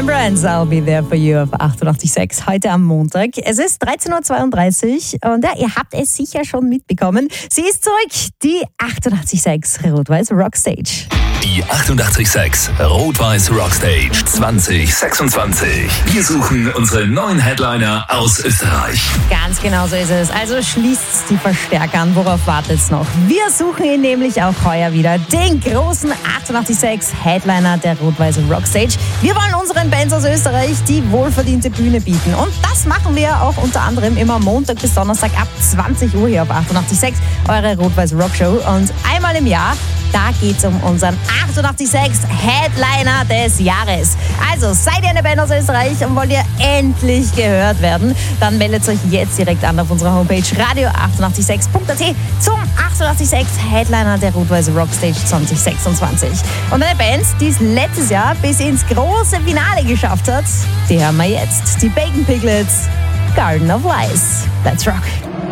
Remembrance, I'll be there for you auf 88.6 heute am Montag. Es ist 13.32 Uhr und ja, ihr habt es sicher schon mitbekommen. Sie ist zurück, die 88.6 Rot-Weiß Rockstage. Die 88.6 Rot-Weiß Rockstage 2026. Wir suchen unsere neuen Headliner aus Österreich. Ganz genau so ist es. Also schließt die Verstärker an. Worauf wartet's noch? Wir suchen ihn nämlich auch heuer wieder. Den großen 88.6 Headliner der Rot-Weiß Rockstage. Wir wollen unseren Bands aus Österreich die wohlverdiente Bühne bieten. Und das machen wir auch unter anderem immer Montag bis Donnerstag ab 20 Uhr hier auf 88.6, eure Rot-Weiß Rockshow. Und einmal im Jahr, da geht's um unseren 88.6 Headliner des Jahres. Also seid ihr eine Band aus Österreich und wollt ihr endlich gehört werden, dann meldet euch jetzt direkt an auf unserer Homepage radio886.at zum 88.6 Headliner der Rot-Weiß Rockstage 2026. Und eine Band, die es letztes Jahr bis ins große Finale geschafft hat, die haben wir jetzt. Die Bacon Piglets, Garden of Lies. Let's rock!